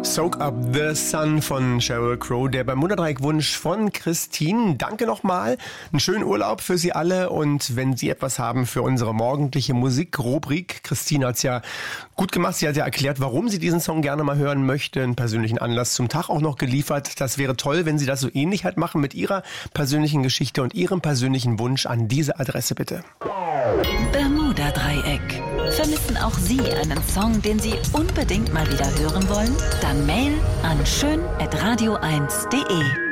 Soak Up the Sun von Sheryl Crow, der beim Wunderdreieck-Wunsch von Christine. Danke nochmal, einen schönen Urlaub für Sie alle und wenn Sie etwas haben für unsere morgendliche Musikrubrik, Christine hat's ja gut gemacht, sie hat ja erklärt, warum sie diesen Song gerne mal hören möchte, einen persönlichen Anlass zum Tag auch noch geliefert. Das wäre toll, wenn Sie das so ähnlich halt machen mit Ihrer persönlichen Geschichte und Ihrem persönlichen Wunsch an diese Adresse bitte. Bermuda-Dreieck. Vermissen auch Sie einen Song, den Sie unbedingt mal wieder hören wollen? Dann Mail an schön@radio1.de.